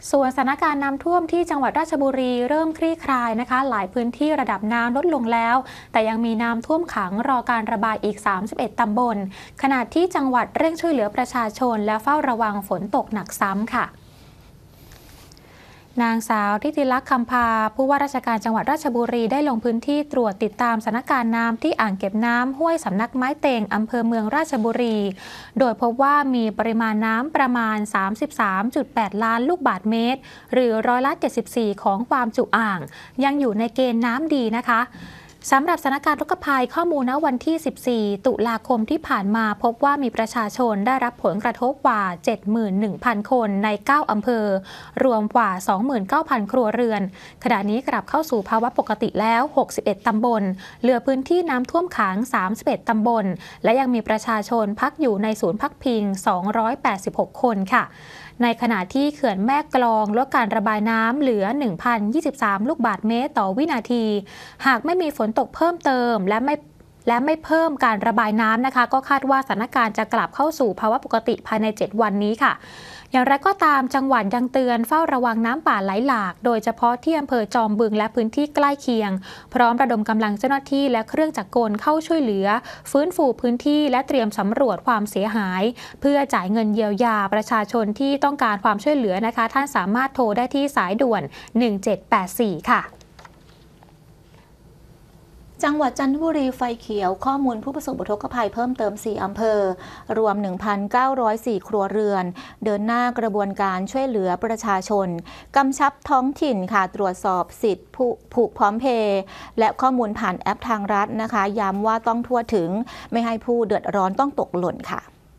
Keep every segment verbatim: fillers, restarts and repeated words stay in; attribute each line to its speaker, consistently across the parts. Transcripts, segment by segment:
Speaker 1: ส่วนสถานการณ์น้ำท่วมที่จังหวัดราชบุรีเริ่มคลี่คลายนะคะหลายพื้นที่ระดับน้ำลดลงแล้วแต่ยังมีน้ำท่วมขังรอการระบายอีกสามสิบเอ็ดตำบลขณะที่จังหวัดเร่งช่วยเหลือประชาชนและเฝ้าระวังฝนตกหนักซ้ำค่ะนางสาวทิติลักษณ์คำพาผู้ว่าราชการจังหวัดราชบุรีได้ลงพื้นที่ตรวจติดตามสถานการณ์น้ำที่อ่างเก็บน้ำห้วยสำนักไม้เต็งอำเภอเมืองราชบุรีโดยพบว่ามีปริมาณน้ำประมาณ สามสิบสามจุดแปด ล้านลูกบาศก์เมตรหรือร้อยละ เจ็ดสิบสี่ ของความจุอ่างยังอยู่ในเกณฑ์น้ำดีนะคะสำหรับสถานการณ์อุทกภัยข้อมูลณวันที่ สิบสี่ ตุลาคมที่ผ่านมาพบว่ามีประชาชนได้รับผลกระทบกว่า เจ็ดหมื่นหนึ่งพัน คนใน เก้า อำเภอรวมกว่า สองหมื่นเก้าพัน ครัวเรือนขณะนี้กลับเข้าสู่ภาวะปกติแล้ว หกสิบเอ็ด ตำบลเหลือพื้นที่น้ำท่วมขัง สามสิบเอ็ด ตำบลและยังมีประชาชนพักอยู่ในศูนย์พักพิง สองร้อยแปดสิบหก คนค่ะในขณะที่เขื่อนแม่กลองลดการระบายน้ำเหลือ หนึ่งพันยี่สิบสาม ลูกบาศก์เมตรต่อวินาทีหากไม่มีฝนตกเพิ่มเติมและไม่และไม่เพิ่มการระบายน้ำนะคะก็คาดว่าสถานการณ์จะกลับเข้าสู่ภาวะปกติภายในเจ็ดวันนี้ค่ะอย่างไรก็ตามจังหวัดยังเตือนเฝ้าระวังน้ำป่าไหลหลากโดยเฉพาะที่อำเภอจอมบึงและพื้นที่ใกล้เคียงพร้อมระดมกำลังเจ้าหน้าที่และเครื่องจักรกลเข้าช่วยเหลือฟื้นฟูพื้นที่และเตรียมสำรวจความเสียหายเพื่อจ่ายเงินเยียวยาประชาชนที่ต้องการความช่วยเหลือนะคะท่านสามารถโทรได้ที่สายด่วนหนึ่งเจ็ดแปดสี่ค่ะ
Speaker 2: จังหวัดจันทบุรีไฟเขียวข้อมูลผู้ประสบอุทกภัยเพิ่มเติมสี่อำเภอรวม หนึ่งพันเก้าร้อยสี่ ครัวเรือนเดินหน้ากระบวนการช่วยเหลือประชาชนกำชับท้องถิ่นค่ะตรวจสอบสิทธิ์ผูกพร้อมเพย์และข้อมูลผ่านแอปทางรัฐนะคะย้ำว่าต้องทั่วถึงไม่ให้ผู้เดือดร้อนต้องตกหล่นค่ะ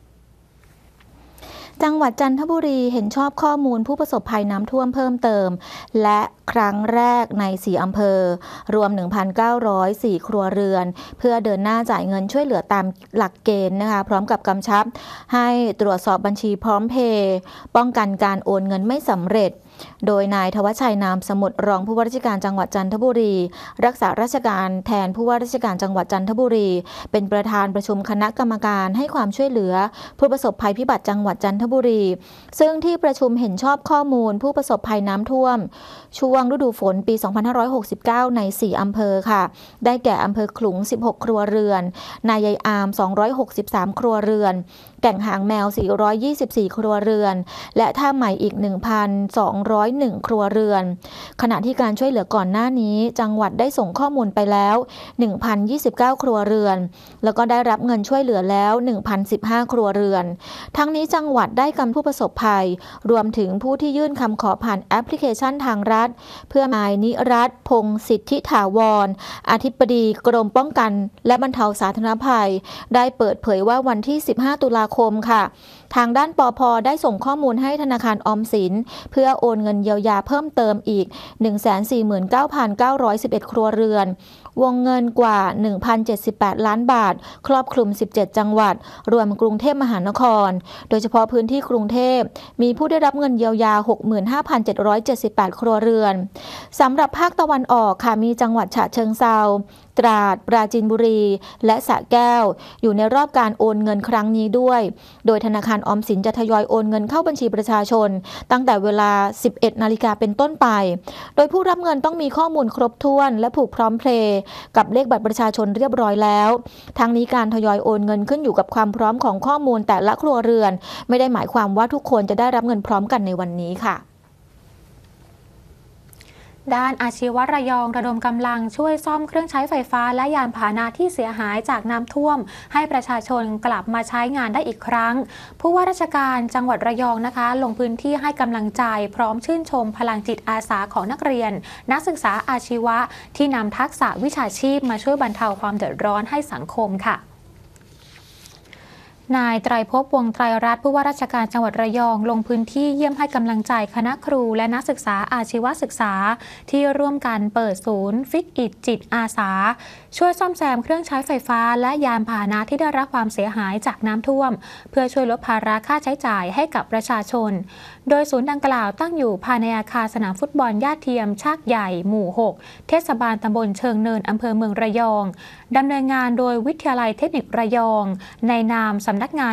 Speaker 2: จังหวัดจันทบุรีเห็นชอบข้อมูลผู้ประสบภัยน้ำท่วมเพิ่มเติมและครั้งแรกในสี่อำเภอรวม หนึ่งพันเก้าร้อยสี่ ครัวเรือนเพื่อเดินหน้าจ่ายเงินช่วยเหลือตามหลักเกณฑ์นะคะพร้อมกับกำชับให้ตรวจสอบบัญชีพร้อมเพย์ป้องกันการโอนเงินไม่สำเร็จโดยนายทวชัยนามสมุทรรองผู้ว่าราชการจังหวัดจันทบุรีรักษาราชการแทนผู้ว่าราชการจังหวัดจันทบุรีเป็นประธานประชุมคณะกรรมการให้ความช่วยเหลือผู้ประสบภัยพิบัติจังหวัดจันทบุรีซึ่งที่ประชุมเห็นชอบข้อมูลผู้ประสบภัยน้ำท่วมช่วงฤดูฝนปีสองพันห้าร้อยหกสิบเก้าในสี่อำเภอค่ะได้แก่อำเภอขลุงสิบหกครัวเรือนนายายอามสองร้อยหกสิบสามครัวเรือนแก่งหางแมวสี่ร้อยยี่สิบสี่ครัวเรือนและท่าใหม่อีก หนึ่งพันสองร้อยเอ็ด ครัวเรือนขณะที่การช่วยเหลือก่อนหน้านี้จังหวัดได้ส่งข้อมูลไปแล้ว หนึ่งพันยี่สิบเก้า ครัวเรือนแล้วก็ได้รับเงินช่วยเหลือแล้ว หนึ่งพันสิบห้า ครัวเรือนทั้งนี้จังหวัดได้กำผู้ประสบภัยรวมถึงผู้ที่ยื่นคำขอผ่านแอปพลิเคชันทางรัฐเพื่อนายนิรัตน์พงษ์สิทธิถาวรอธิบดีกรมป้องกันและบรรเทาสาธารณภัยได้เปิดเผยว่าวันที่สิบห้าตุลาคมค่ะทางด้านปภ.ได้ส่งข้อมูลให้ธนาคารออมสินเพื่อโอนเงินเยียวยาเพิ่มเติมอีก หนึ่งแสนสี่หมื่นเก้าพันเก้าร้อยสิบเอ็ด ครัวเรือนวงเงินกว่า หนึ่งพันเจ็ดสิบแปด ล้านบาทครอบคลุมสิบเจ็ดจังหวัดรวมกรุงเทพมหานครโดยเฉพาะพื้นที่กรุงเทพมีผู้ได้รับเงินเยียวยา หกหมื่นห้าพันเจ็ดร้อยเจ็ดสิบแปด ครัวเรือนสำหรับภาคตะวันออกค่ะมีจังหวัดฉะเชิงเทราตราดปราจีนบุรีและสระแก้วอยู่ในรอบการโอนเงินครั้งนี้ด้วยโดยธนาคารออมสินจะทยอยโอนเงินเข้าบัญชีประชาชนตั้งแต่เวลา สิบเอ็ดนาฬิกาเป็นต้นไปโดยผู้รับเงินต้องมีข้อมูลครบถ้วนและผูกพร้อมเพลย์กับเลขบัตรประชาชนเรียบร้อยแล้วทั้งนี้การทยอยโอนเงินขึ้นอยู่กับความพร้อมของข้อมูลแต่ละครัวเรือนไม่ได้หมายความว่าทุกคนจะได้รับเงินพร้อมกันในวันนี้ค่ะ
Speaker 1: ด้านอาชีวะระยองระดมกำลังช่วยซ่อมเครื่องใช้ไฟฟ้าและยานพาหนะที่เสียหายจากน้ำท่วมให้ประชาชนกลับมาใช้งานได้อีกครั้งผู้ว่าราชการจังหวัดระยองนะคะลงพื้นที่ให้กำลังใจพร้อมชื่นชมพลังจิตอาสาของนักเรียนนักศึกษาอาชีวะที่นำทักษะวิชาชีพมาช่วยบรรเทาความเดือดร้อนให้สังคมค่ะนายไตรภพวงศ์ไตรรัตน์ผู้ว่าราชการจังหวัดระยองลงพื้นที่เยี่ยมให้กำลังใจคณะครูและนักศึกษาอาชีวศึกษาที่ร่วมกันเปิดศูนย์ฟิกอิดจิตอาสาช่วยซ่อมแซมเครื่องใช้ไฟฟ้าและยานพาหนะที่ได้รับความเสียหายจากน้ำท่วมเพื่อช่วยลดภาระค่าใช้จ่ายให้กับประชาชนโดยศูนย์ดังกล่าวตั้งอยู่ภายในอาคารสนามฟุตบอลญาติเทียมชากใหญ่หมู่หกเทศบาลตำบลเชิงเนินอำเภอเมืองระยองดำเนินงานโดยวิทยาลัยเทคนิคระยองในนามสำนักงาน